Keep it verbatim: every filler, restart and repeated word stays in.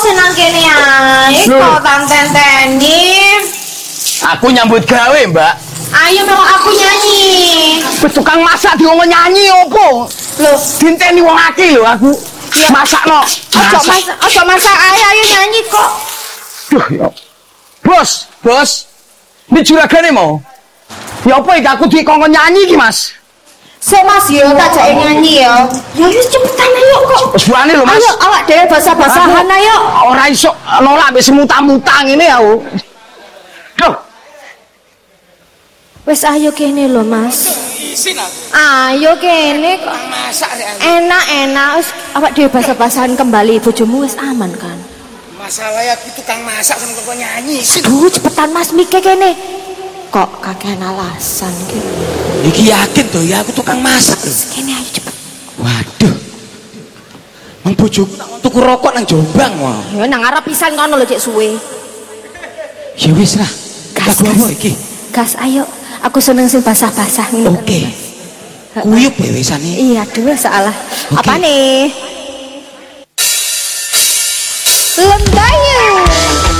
senang kene ae kok tanteni. Aku nyambut gawe, Mbak. Ayo memang aku nyanyi. Wis tukang masak diomong nyanyi opo? Loh, dinteni wong akeh lho aku. Ya. Masakno. Ojo masak, ojo masak ae ayo nyanyi kok. Duh ya. Bos, bos. Ini juragane mau. Ya apa iki aku dikongkon nyanyi iki, Mas? Sik Mas yo tak jake nyanyi yo. Ya wis cepetan ayo kok. Wis buane lho, Mas. Ayo awak dhewe basah-basahan ayo. Ora iso nolak mbek semuta-muta ngene aku. Duh. Wis ayo kene lho, Mas. Ayo kene kok. Enak-enak wis awak dhewe basah-basahan kembali bojomu wis aman kan. Masalahnya aku tukang masak kan kok nyanyi. Aduh, cepetan Mas mikir kene. Kok kakean alasan iki. Iki yakin to ya aku tukang masak lho. Kene ayo cepet. Waduh. Mang bojoku nak tuku rokok nang Jombang wae. Ya nang arep pisan kono lho cek suwe. Ya wis lah. Gas apa iki? Gas ayo. Aku seneng sing basah-basah ngene. Oke. Kuyup ya wisane. Iya, aduh salah. Apa nih? Lembay